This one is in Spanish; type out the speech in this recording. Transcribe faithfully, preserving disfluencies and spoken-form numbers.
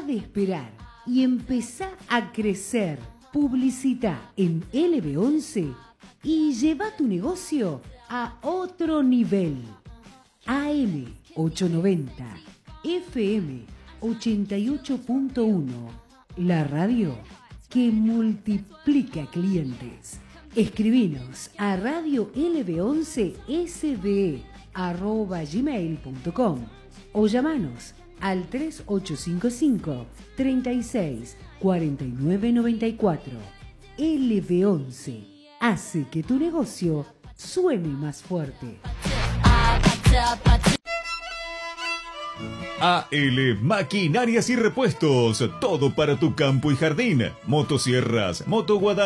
de esperar y empezá a crecer. Publicita en L B once y lleva tu negocio a otro nivel. A M ochocientos noventa, F M ochenta y ocho punto uno, la radio que multiplica clientes. Escribinos a radio L B once S D E arroba gmail punto com o llamanos al tres ocho cinco cinco, treinta y seis, cuarenta y nueve noventa y cuatro. L B once hace que tu negocio suene más fuerte. A L Maquinarias y Repuestos, todo para tu campo y jardín. Motosierras, motoguadañas.